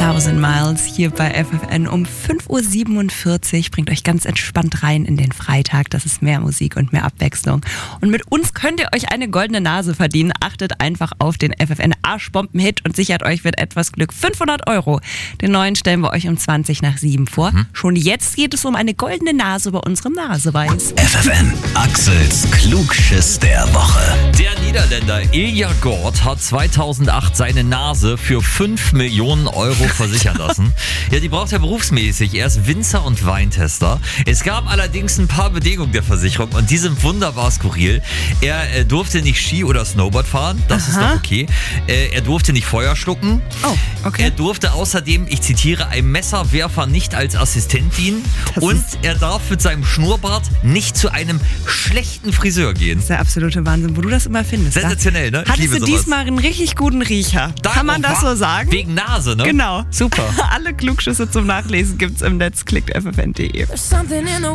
1000 Miles hier bei FFN um 5.47 Uhr. Bringt euch ganz entspannt rein in den Freitag. Das ist mehr Musik und mehr Abwechslung. Und mit uns könnt ihr euch eine goldene Nase verdienen. Achtet einfach auf den FFN Arschbomben-Hit und sichert euch mit etwas Glück 500 €. Den neuen stellen wir euch um 7:20 vor. Schon jetzt geht es um eine goldene Nase bei unserem Naseweiß. FFN, Axels Klugschiss der Woche. Der Niederländer Ilja Gort hat 2008 seine Nase für 5 Millionen € versichern lassen. Ja, die braucht er berufsmäßig. Er ist Winzer und Weintester. Es gab allerdings ein paar Bedingungen der Versicherung und die sind wunderbar skurril. Er durfte nicht Ski oder Snowboard fahren, das ist doch okay. Er durfte nicht Feuer schlucken. Oh, okay. Er durfte außerdem, ich zitiere, einem Messerwerfer nicht als Assistent dienen. Und er darf mit seinem Schnurrbart nicht zu einem schlechten Friseur gehen. Das ist der absolute Wahnsinn, wo du das immer findest. Sensationell, ne? Ich Hattest liebe du sowas. diesmal einen richtig guten Riecher? Kann man das so sagen? Wegen Nase, ne? Genau. Super. Alle Klugschüsse zum Nachlesen gibt's im Netz. Klickt ffn.de.